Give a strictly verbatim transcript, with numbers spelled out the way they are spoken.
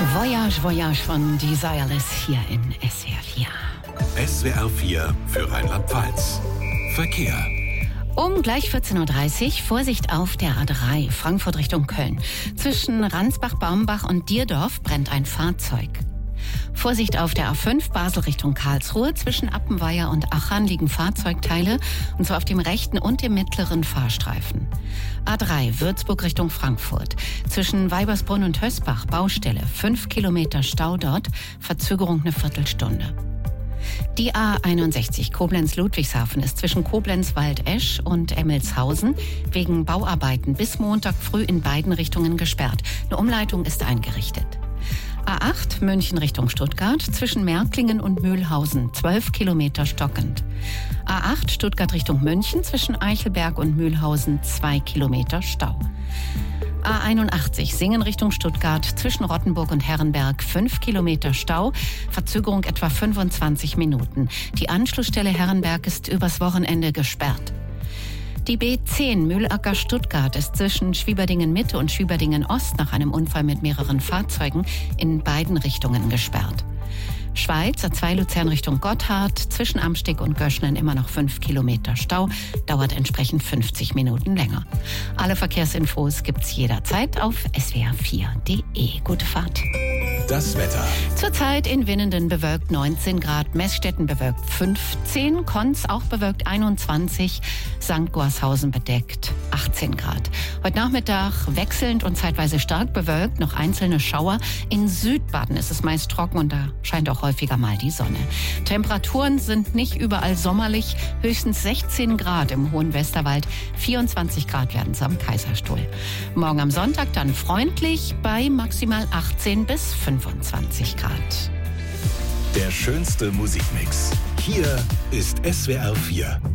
Voyage, Voyage von Desireless hier in S W R vier. S W R vier für Rheinland-Pfalz. Verkehr. Um gleich vierzehn Uhr dreißig, Vorsicht auf der A drei, Frankfurt Richtung Köln. Zwischen Ransbach, Baumbach und Dierdorf brennt ein Fahrzeug. Vorsicht auf der A fünf, Basel Richtung Karlsruhe. Zwischen Appenweier und Achern liegen Fahrzeugteile, und zwar auf dem rechten und dem mittleren Fahrstreifen. A drei, Würzburg Richtung Frankfurt. Zwischen Weibersbrunn und Hösbach, Baustelle. Fünf Kilometer Stau dort, Verzögerung eine Viertelstunde. Die A einundsechzig Koblenz-Ludwigshafen ist zwischen Koblenz-Waldesch und Emmelshausen wegen Bauarbeiten bis Montag früh in beiden Richtungen gesperrt. Eine Umleitung ist eingerichtet. A acht München Richtung Stuttgart, zwischen Märklingen und Mühlhausen, zwölf Kilometer stockend. A acht Stuttgart Richtung München, zwischen Eichelberg und Mühlhausen, zwei Kilometer Stau. A einundachtzig Singen Richtung Stuttgart, zwischen Rottenburg und Herrenberg, fünf Kilometer Stau, Verzögerung etwa fünfundzwanzig Minuten. Die Anschlussstelle Herrenberg ist übers Wochenende gesperrt. Die B zehn Mühlacker Stuttgart ist zwischen Schwieberdingen Mitte und Schwieberdingen Ost nach einem Unfall mit mehreren Fahrzeugen in beiden Richtungen gesperrt. Schweiz, A zwei Luzern Richtung Gotthard, zwischen Amsteg und Göschnen immer noch fünf Kilometer Stau, dauert entsprechend fünfzig Minuten länger. Alle Verkehrsinfos gibt's jederzeit auf S W R vier Punkt de. Gute Fahrt. Das Wetter. Zurzeit in Winnenden bewölkt neunzehn Grad, Meßstetten bewölkt fünfzehn, Konz auch bewölkt einundzwanzig, Sankt Gorshausen bedeckt achtzehn Grad. Heute Nachmittag wechselnd und zeitweise stark bewölkt, noch einzelne Schauer. In Südbaden ist es meist trocken und da scheint auch häufiger mal die Sonne. Temperaturen sind nicht überall sommerlich, höchstens sechzehn Grad im hohen Westerwald, vierundzwanzig Grad werden es am Kaiserstuhl. Morgen am Sonntag dann freundlich bei maximal achtzehn bis fünfundzwanzig Grad. Der schönste Musikmix. Hier ist S W R vier.